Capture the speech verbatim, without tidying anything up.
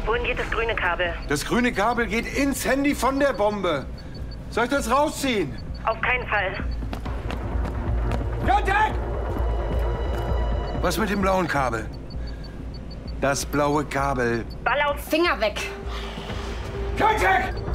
Wohin geht das grüne Kabel? Das grüne Kabel geht ins Handy von der Bombe. Soll ich das rausziehen? Auf keinen Fall. Contact! Was mit dem blauen Kabel? Das blaue Kabel. Ball auf. Finger weg! Contact!